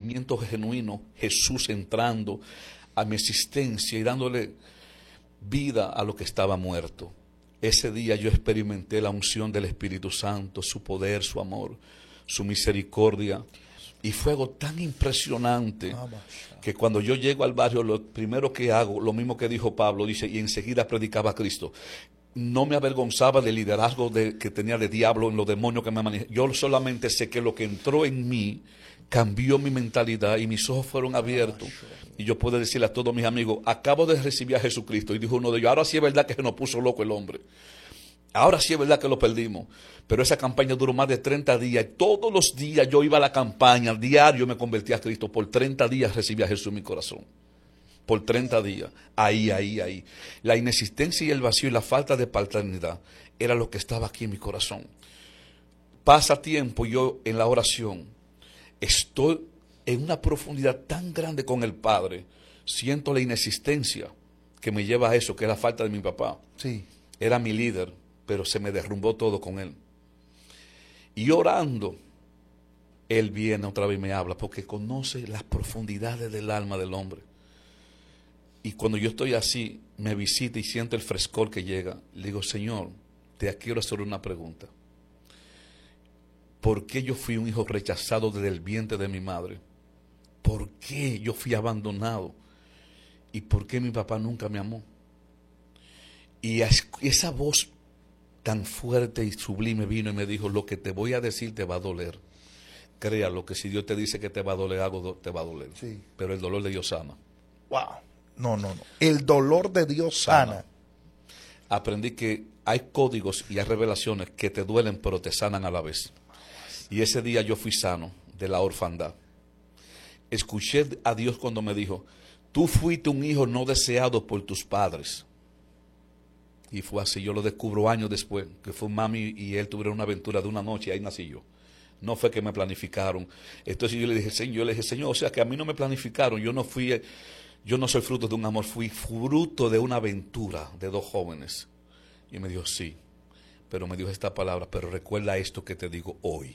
arrepentimiento genuino, Jesús entrando a mi existencia y dándole vida a lo que estaba muerto. Ese día yo experimenté la unción del Espíritu Santo, su poder, su amor, su misericordia. Y fue algo tan impresionante que cuando yo llego al barrio, lo primero que hago, lo mismo que dijo Pablo, dice, y enseguida predicaba a Cristo. No me avergonzaba del liderazgo que tenía de diablo en los demonios que me manejaban. Yo solamente sé que lo que entró en mí cambió mi mentalidad y mis ojos fueron abiertos. Y yo puedo decirle a todos mis amigos, acabo de recibir a Jesucristo. Y dijo uno de ellos, ahora sí es verdad que se nos puso loco el hombre. Ahora sí es verdad que lo perdimos. Pero esa campaña duró más de 30 días. Y todos los días yo iba a la campaña, diario me convertí a Cristo. Por 30 días recibí a Jesús en mi corazón. Por 30 días. Ahí. La inexistencia y el vacío y la falta de paternidad era lo que estaba aquí en mi corazón. Pasa tiempo y yo en la oración estoy en una profundidad tan grande con el Padre. Siento la inexistencia que me lleva a eso, que es la falta de mi papá. Sí. Era mi líder, pero se me derrumbó todo con él. Y orando, él viene otra vez y me habla, porque conoce las profundidades del alma del hombre. Y cuando yo estoy así, me visita y siento el frescor que llega. Le digo, Señor, te quiero hacer una pregunta. ¿Por qué yo fui un hijo rechazado desde el vientre de mi madre? ¿Por qué yo fui abandonado? ¿Y por qué mi papá nunca me amó? Y esa voz tan fuerte y sublime vino y me dijo, lo que te voy a decir te va a doler. Créalo, que si Dios te dice que te va a doler algo, te va a doler. Sí. Pero el dolor de Dios sana. Wow. No. El dolor de Dios sana. Aprendí que hay códigos y hay revelaciones que te duelen, pero te sanan a la vez. Y ese día yo fui sano de la orfandad. Escuché a Dios cuando me dijo, tú fuiste un hijo no deseado por tus padres. Y fue así, yo lo descubro años después, que fue mami y él tuvieron una aventura de una noche y ahí nací yo. No fue que me planificaron. Entonces yo le dije, Señor, o sea que a mí no me planificaron, yo no soy fruto de un amor, fui fruto de una aventura de dos jóvenes. Y me dijo, sí, pero me dijo esta palabra, pero recuerda esto que te digo hoy.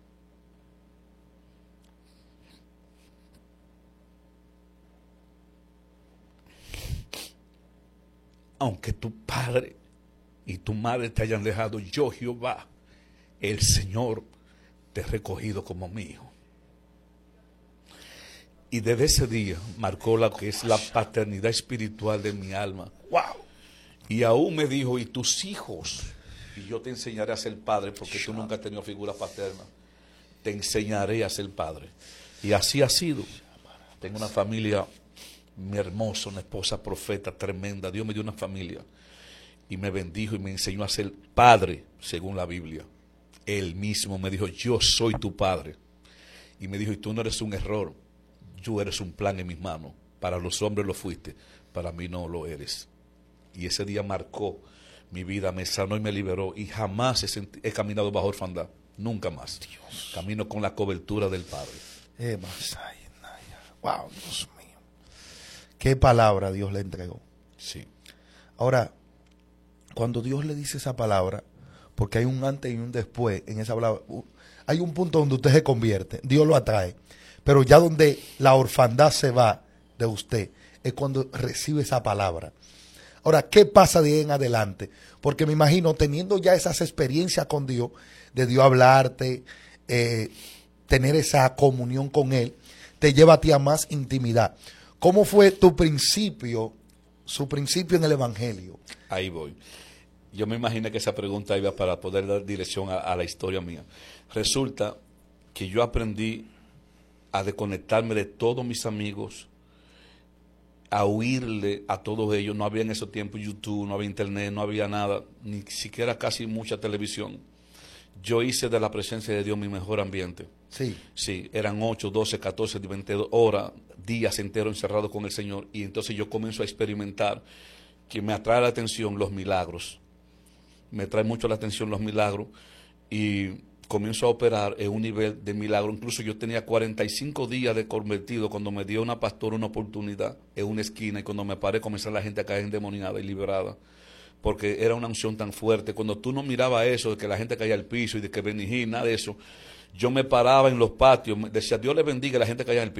Aunque tu padre y tu madre te hayan dejado, yo Jehová, el Señor, te he recogido como mío. Y desde ese día marcó lo que es la paternidad espiritual de mi alma. Wow. Y aún me dijo, y tus hijos, y yo te enseñaré a ser padre, porque tú nunca has tenido figura paterna, te enseñaré a ser padre. Y así ha sido. Tengo una familia muy hermosa, una esposa profeta tremenda. Dios me dio una familia y me bendijo y me enseñó a ser padre según la Biblia. Él mismo me dijo, yo soy tu padre. Y me dijo, y tú no eres un error, tú eres un plan en mis manos. Para los hombres lo fuiste, para mí no lo eres. Y ese día marcó mi vida, me sanó y me liberó. Y jamás he caminado bajo orfandad, nunca más. Dios. Camino con la cobertura del Padre. Wow, Dios mío. ¿Qué palabra Dios le entregó? Sí. Ahora, cuando Dios le dice esa palabra, porque hay un antes y un después en esa palabra, hay un punto donde usted se convierte, Dios lo atrae, pero ya donde la orfandad se va de usted, es cuando recibe esa palabra. Ahora, ¿qué pasa de ahí en adelante? Porque me imagino, teniendo ya esas experiencias con Dios, de Dios hablarte, tener esa comunión con Él, te lleva a ti a más intimidad. ¿Cómo fue tu principio, su principio en el Evangelio? Ahí voy. Yo me imaginé que esa pregunta iba para poder dar dirección a la historia mía. Resulta que yo aprendí a desconectarme de todos mis amigos, a huirle a todos ellos. No había en esos tiempos YouTube, no había internet, no había nada, ni siquiera casi mucha televisión. Yo hice de la presencia de Dios mi mejor ambiente. Sí. Sí, eran 8, 12, 14, 22 horas, días enteros encerrados con el Señor. Y entonces yo comienzo a experimentar que me atrae la atención los milagros. Me trae mucho la atención los milagros y comienzo a operar en un nivel de milagro. Incluso yo tenía 45 días de convertido cuando me dio una pastora una oportunidad en una esquina y cuando me paré comenzó la gente a caer endemoniada y liberada. Porque era una unción tan fuerte. Cuando tú no mirabas eso, de que la gente caía al piso y de que benigí, nada de eso, yo me paraba en los patios, decía Dios le bendiga, y la gente caía al piso.